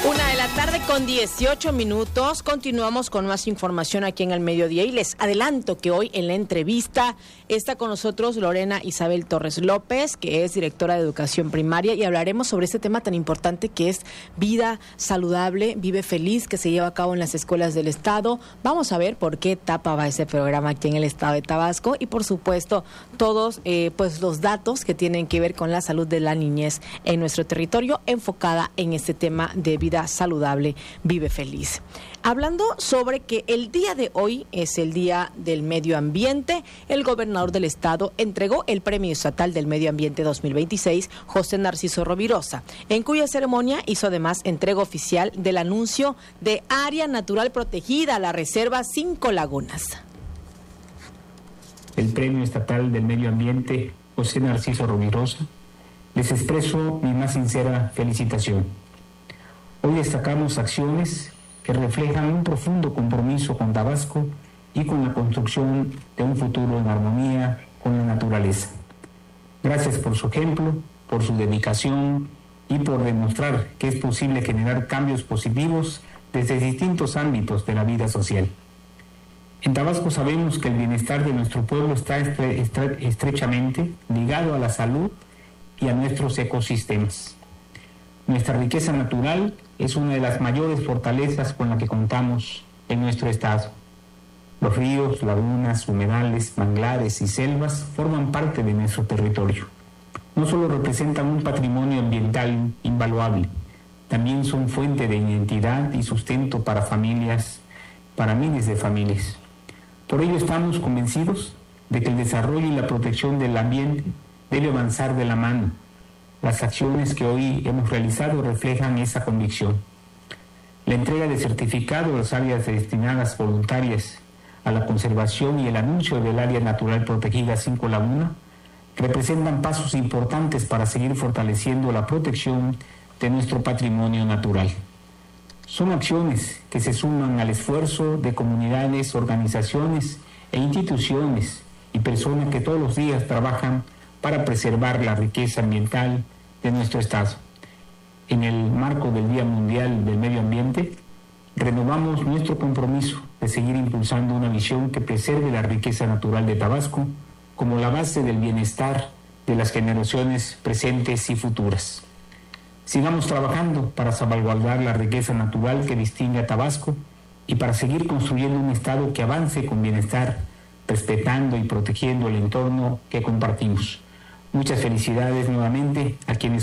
1:18 p.m. Continuamos con más información aquí en El Mediodía y les adelanto que hoy en la entrevista está con nosotros Lorena Isabel Torres López, que es directora de Educación Primaria, y hablaremos sobre este tema tan importante que es vida saludable, vive feliz, que se lleva a cabo en las escuelas del Estado. Vamos a ver por qué etapa va ese programa aquí en el Estado de Tabasco y, por supuesto, todos pues los datos que tienen que ver con la salud de la niñez en nuestro territorio, enfocada en este tema de vida saludable, vive feliz. Hablando sobre que el día de hoy es el Día del Medio Ambiente, el gobernador del estado entregó el Premio Estatal del Medio Ambiente 2026, José Narciso Rovirosa, en cuya ceremonia hizo además entrega oficial del anuncio de Área Natural Protegida, la Reserva Cinco Lagunas. El Premio Estatal del Medio Ambiente, José Narciso Rovirosa, les expreso mi más sincera felicitación. Hoy destacamos acciones que reflejan un profundo compromiso con Tabasco y con la construcción de un futuro en armonía con la naturaleza. Gracias por su ejemplo, por su dedicación y por demostrar que es posible generar cambios positivos desde distintos ámbitos de la vida social. En Tabasco sabemos que el bienestar de nuestro pueblo está estrechamente ligado a la salud y a nuestros ecosistemas. Nuestra riqueza natural es una de las mayores fortalezas con la que contamos en nuestro estado. Los ríos, lagunas, humedales, manglares y selvas forman parte de nuestro territorio. No solo representan un patrimonio ambiental invaluable, también son fuente de identidad y sustento para familias, para miles de familias. Por ello estamos convencidos de que el desarrollo y la protección del ambiente debe avanzar de la mano. Las acciones que hoy hemos realizado reflejan esa convicción. La entrega de certificado a las áreas destinadas voluntarias a la conservación y el anuncio del Área Natural Protegida Cinco Lagunas representan pasos importantes para seguir fortaleciendo la protección de nuestro patrimonio natural. Son acciones que se suman al esfuerzo de comunidades, organizaciones e instituciones y personas que todos los días trabajan para preservar la riqueza ambiental de nuestro estado. En el marco del Día Mundial del Medio Ambiente, renovamos nuestro compromiso de seguir impulsando una visión que preserve la riqueza natural de Tabasco como la base del bienestar de las generaciones presentes y futuras. Sigamos trabajando para salvaguardar la riqueza natural que distingue a Tabasco y para seguir construyendo un estado que avance con bienestar, respetando y protegiendo el entorno que compartimos. Muchas felicidades nuevamente a quienes